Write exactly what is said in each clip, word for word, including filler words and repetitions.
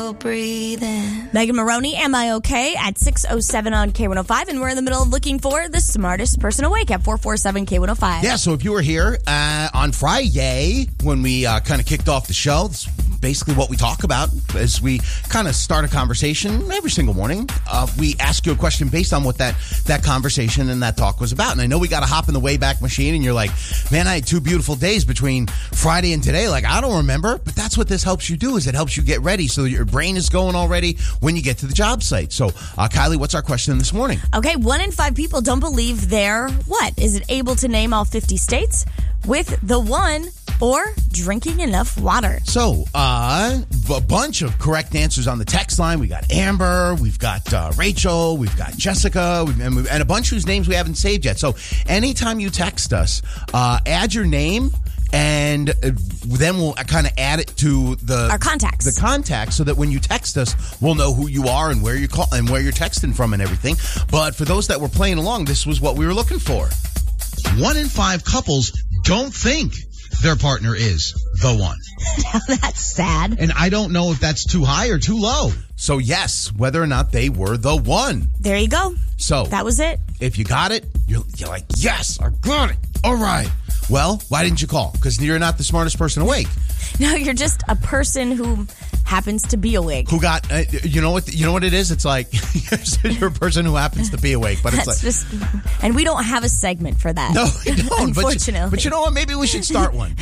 Breathe in. Megan Maroney, Am I Okay? At six oh seven on K one oh five, and we're in the middle of looking for the smartest person awake at four four seven K one oh five. Yeah, so if you were here uh, on Friday when we uh, kind of kicked off the show, that's basically what we talk about as we kind of start a conversation every single morning. Uh, we ask you a question based on what that, that conversation and that talk was about. And I know we got to hop in the Wayback Machine, and you're like, man, I had two beautiful days between Friday and today. Like, I don't remember, but that's what this helps you do, is it helps you get ready so your brain is going already when you get to the job site. So, uh, Kylie, what's our question this morning? Okay, one in five people don't believe they're, what? Is it able to name all fifty states with the one or drinking enough water? So, uh, a bunch of correct answers on the text line. We got Amber, we've got uh, Rachel, we've got Jessica, we've, and, we've, and a bunch whose names we haven't saved yet. So, anytime you text us, uh, add your name, and then we'll kind of add it to the our contacts. The contacts, so that when you text us, we'll know who you are and where you call and where you're texting from and everything. But for those that were playing along, this was what we were looking for. One in five couples don't think their partner is the one. That's sad. And I don't know if that's too high or too low. So yes, whether or not they were the one. There you go. So that was it. If you got it, you're, you're like, yes, I got it. All right. Well, why didn't you call? Because you're not the smartest person awake. No, you're just a person who happens to be awake. Who got, uh, you know what, you know what it is? It's like, you're a person who happens to be awake, but it's That's like. just, and we don't have a segment for that. No, we don't. Unfortunately. But you, but you know what? Maybe we should start one.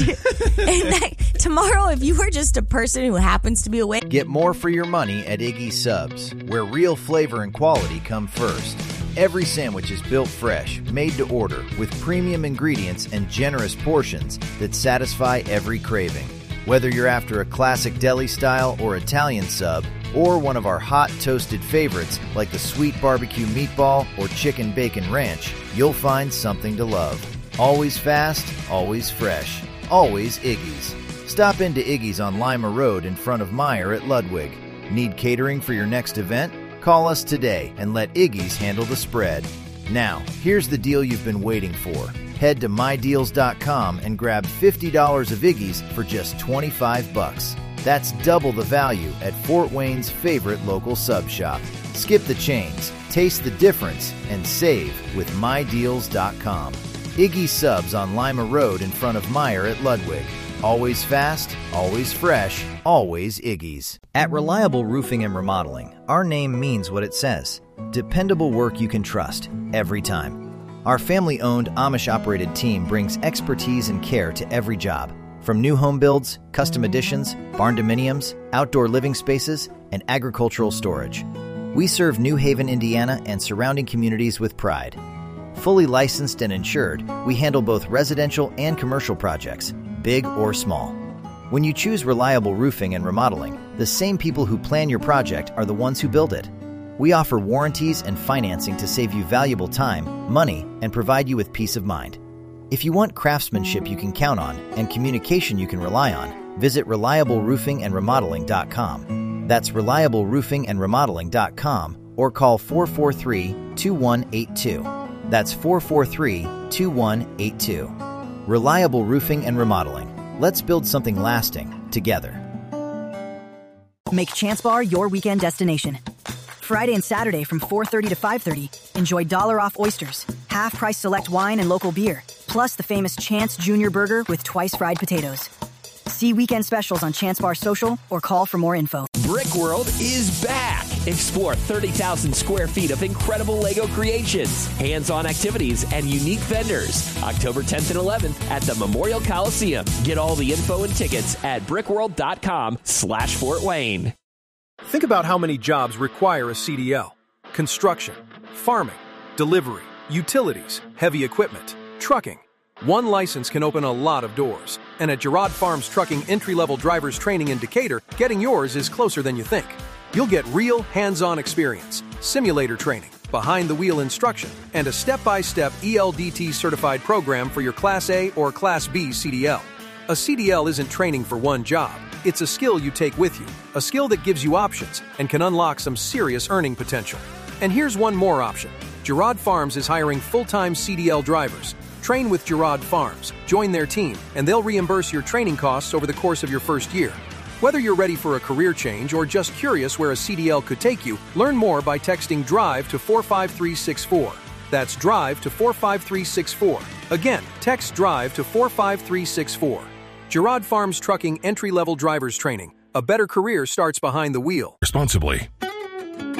that, tomorrow, if you were just a person who happens to be awake. Get more for your money at Iggy Subs, where real flavor and quality come first. Every sandwich is built fresh, made to order, with premium ingredients and generous portions that satisfy every craving. Whether you're after a classic deli style or Italian sub, or one of our hot toasted favorites like the sweet barbecue meatball or chicken bacon ranch, you'll find something to love. Always fast, always fresh, always Iggy's. Stop into Iggy's on Lima Road in front of Meijer at Ludwig. Need catering for your next event? Call us today and let Iggy's handle the spread. Now, here's the deal you've been waiting for. Head to my deals dot com and grab fifty dollars of Iggy's for just twenty-five bucks. That's double the value at Fort Wayne's favorite local sub shop. Skip the chains, taste the difference, and save with my deals dot com. Iggy's Subs on Lima Road in front of Meijer at Ludwig. Always fast, always fresh, always Iggy's. At Reliable Roofing and Remodeling, our name means what it says. Dependable work you can trust, every time. Our family-owned, Amish-operated team brings expertise and care to every job. From new home builds, custom additions, barn dominiums, outdoor living spaces, and agricultural storage. We serve New Haven, Indiana, and surrounding communities with pride. Fully licensed and insured, we handle both residential and commercial projects, big or small. When you choose Reliable Roofing and Remodeling, the same people who plan your project are the ones who build it. We offer warranties and financing to save you valuable time, money, and provide you with peace of mind. If you want craftsmanship you can count on and communication you can rely on, visit reliable roofing and remodeling dot com. That's reliable roofing and remodeling dot com or call four four three, two one eight two. That's four four three, two one eight two. Reliable Roofing and Remodeling. Let's build something lasting together. Make Chance Bar your weekend destination. Friday and Saturday from four thirty to five thirty, enjoy dollar off oysters, half price select wine and local beer, plus the famous Chance Junior Burger with twice fried potatoes. See weekend specials on Chance Bar Social or call for more info. Brick World is back. Explore thirty thousand square feet of incredible Lego creations, hands-on activities, and unique vendors. October tenth and eleventh at the Memorial Coliseum. Get all the info and tickets at brickworld.com slash Fort Wayne. Think about how many jobs require a C D L. Construction, farming, delivery, utilities, heavy equipment, trucking. One license can open a lot of doors. And at Girard Farms Trucking Entry-Level Drivers Training in Decatur, getting yours is closer than you think. You'll get real hands-on experience, simulator training, behind-the-wheel instruction, and a step-by-step E L D T certified program for your Class A or Class B C D L. A C D L isn't training for one job. It's a skill you take with you, a skill that gives you options and can unlock some serious earning potential. And here's one more option. Girard Farms is hiring full-time C D L drivers. Train with Girard Farms, join their team, and they'll reimburse your training costs over the course of your first year. Whether you're ready for a career change or just curious where a C D L could take you, learn more by texting DRIVE to four five three six four. That's DRIVE to four five three six four. Again, text DRIVE to four five three six four. Girard Farms Trucking Entry-Level Drivers Training. A better career starts behind the wheel. Responsibly.